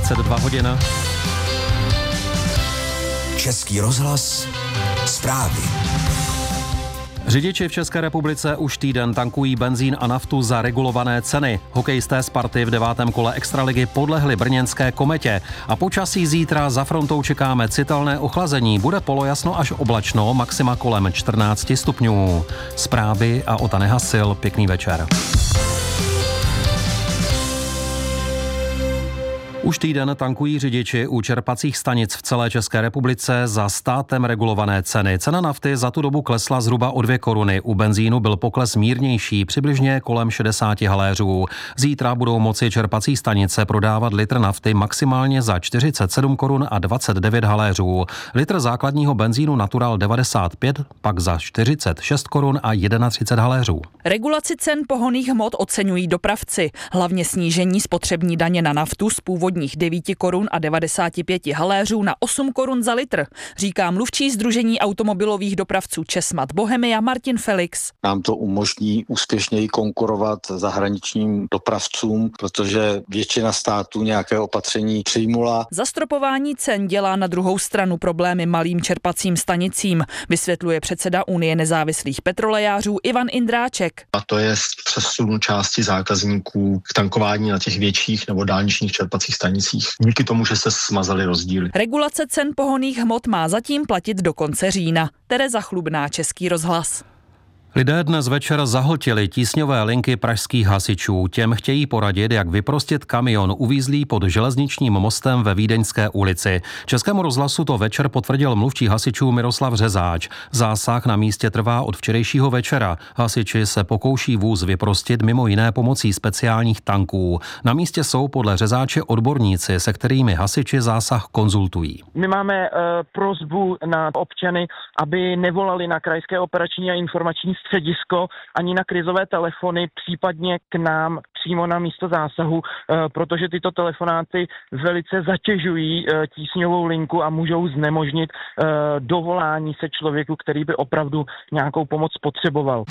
22 hodin. Český rozhlas, zprávy. Řidiči v České republice už týden tankují benzín a naftu za regulované ceny. Hokejisté Sparty v 9. kole extraligy podlehli brněnské Kometě. A počasí zítra za frontou čekáme citelné ochlazení. Bude polojasno až oblačno, maxima kolem 14 stupňů. Zprávy a Ota Nehasil, pěkný večer. Už týden tankují řidiči u čerpacích stanic v celé České republice za státem regulované ceny. Cena nafty za tu dobu klesla zhruba o 2 koruny. U benzínu byl pokles mírnější, přibližně kolem 60 haléřů. Zítra budou moci čerpací stanice prodávat litr nafty maximálně za 47 korun a 29 haléřů. Litr základního benzínu Natural 95 pak za 46 korun a 31 haléřů. Regulaci cen pohonných hmot oceňují dopravci. Hlavně snížení spotřební daně na naftu z původních 9 korun a 95 haléřů na 8 korun za litr, říká mluvčí Sdružení automobilových dopravců Česmat Bohemia Martin Felix. Nám to umožní úspěšněji konkurovat zahraničním dopravcům, protože většina států nějaké opatření přijmula. Zastropování cen dělá na druhou stranu problémy malým čerpacím stanicím, vysvětluje předseda Unie nezávislých petrolejářů Ivan Indráček. A to je přesun části zákazníků k tankování na těch větších nebo dálničních čerpacích stanicích. Díky tomu, že se smazaly rozdíly. Regulace cen pohonných hmot má zatím platit do konce října. Tereza Chlubná, Český rozhlas. Lidé dnes večer zahltili tísňové linky pražských hasičů. Těm chtějí poradit, jak vyprostit kamion uvízlý pod železničním mostem ve Vídeňské ulici. Českému rozhlasu to večer potvrdil mluvčí hasičů Miroslav Řezáč. Zásah na místě trvá od včerejšího večera. Hasiči se pokouší vůz vyprostit mimo jiné pomocí speciálních tanků. Na místě jsou podle Řezáče odborníci, se kterými hasiči zásah konzultují. My máme prosbu na občany, aby nevolali na krajské operační a informační středisko ani na krizové telefony, případně k nám přímo na místo zásahu, protože tyto telefonáty velice zatěžují tísňovou linku a můžou znemožnit dovolání se člověku, který by opravdu nějakou pomoc potřeboval.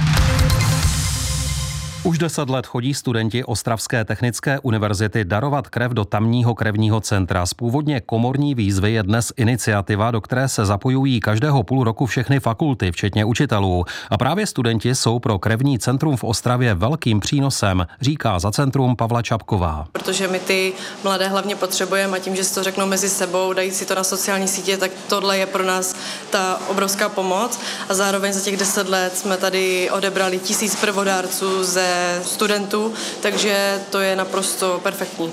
Už 10 let chodí studenti Ostravské technické univerzity darovat krev do tamního krevního centra. Z původně komorní výzvy je dnes iniciativa, do které se zapojují každého půl roku všechny fakulty, včetně učitelů. A právě studenti jsou pro krevní centrum v Ostravě velkým přínosem, říká za centrum Pavla Čapková. Protože my ty mladé hlavně potřebujeme a tím, že si to řeknou mezi sebou, dají si to na sociální sítě, tak tohle je pro nás ta obrovská pomoc. A zároveň za těch 10 let jsme tady odebrali 1000 prvodárců ze studentů, takže to je naprosto perfektní.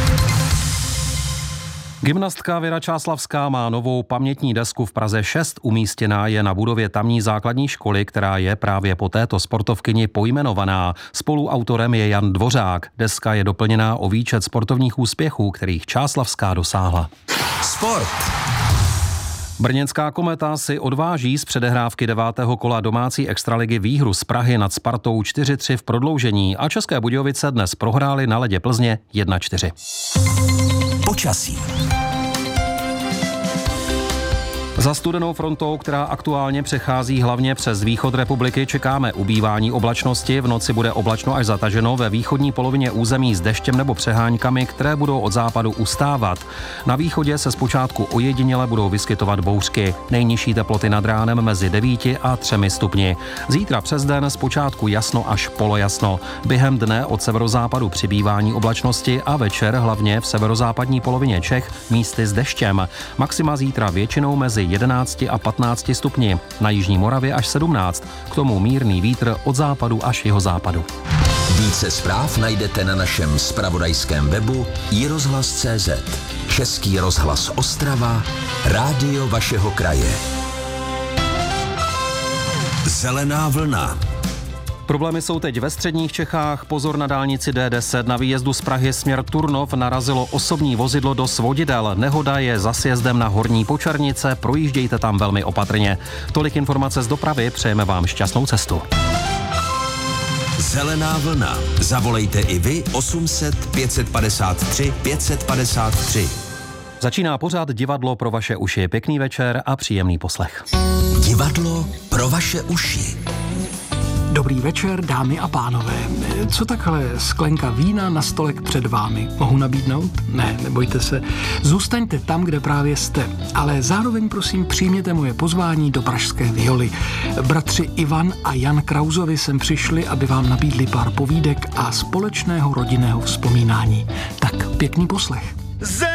Gymnastka Věra Čáslavská má novou pamětní desku v Praze 6. Umístěná je na budově tamní základní školy, která je právě po této sportovkyni pojmenovaná. Spoluautorem je Jan Dvořák. Deska je doplněná o výčet sportovních úspěchů, kterých Čáslavská dosáhla. Sport. Brněnská Kometa si odváží z předehrávky 9. kola domácí extraligy výhru z Prahy nad Spartou 4-3 v prodloužení a České Budějovice dnes prohrály na ledě Plzně 1-4. Počasí. Za studenou frontou, která aktuálně přechází hlavně přes východ republiky, čekáme ubývání oblačnosti. V noci bude oblačno až zataženo ve východní polovině území s deštěm nebo přeháňkami, které budou od západu ustávat. Na východě se zpočátku ojediněle budou vyskytovat bouřky. Nejnižší teploty nad ránem mezi 9 a 3 stupni. Zítra přes den zpočátku jasno až polojasno. Během dne od severozápadu přibývání oblačnosti a večer hlavně v severozápadní polovině Čech místy s deštěm. Maxima zítra většinou mezi 11 a 15 stupni, na jižní Moravě až 17, k tomu mírný vítr od západu až jihozápadu. Více zpráv najdete na našem zpravodajském webu iRozhlas.cz. Český rozhlas Ostrava, rádio vašeho kraje. Zelená vlna. Problémy jsou teď ve středních Čechách. Pozor na dálnici D10. Na výjezdu z Prahy směr Turnov narazilo osobní vozidlo do svodidel. Nehoda je za sjezdem na Horní Počernice. Projíždějte tam velmi opatrně. Tolik informace z dopravy. Přejeme vám šťastnou cestu. Zelená vlna. Zavolejte i vy 800 553 553. Začíná pořád Divadlo pro vaše uši. Pěkný večer a příjemný poslech. Divadlo pro vaše uši. Dobrý večer, dámy a pánové. Co takhle sklenka vína na stolek před vámi? Mohu nabídnout? Ne, nebojte se. Zůstaňte tam, kde právě jste. Ale zároveň prosím přijměte moje pozvání do Pražské Violy. Bratři Ivan a Jan Krausovi sem přišli, aby vám nabídli pár povídek a společného rodinného vzpomínání. Tak pěkný poslech.